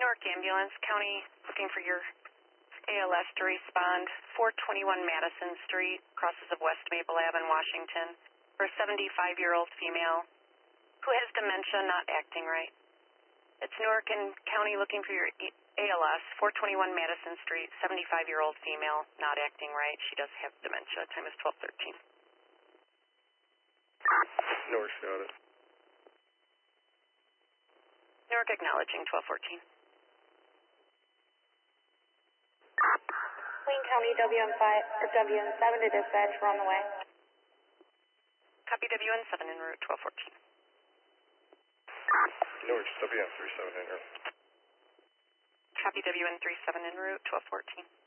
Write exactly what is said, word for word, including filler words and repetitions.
Newark Ambulance, County looking for your A L S to respond. four twenty-one Madison Street, crosses of West Maple Ave in Washington, for a seventy-five-year-old female who has dementia, not acting right. It's Newark and County looking for your A L S, four twenty-one Madison Street, seventy-five-year-old female, not acting right. She does have dementia. Time is twelve thirteen. Newark's got it. Newark acknowledging twelve fourteen. Wayne County W M five or W M seven to dispatch. We're on the way. Copy W N seven en route twelve fourteen. Newark's W M thirty-seven en route. Copy W N thirty-seven en route twelve fourteen.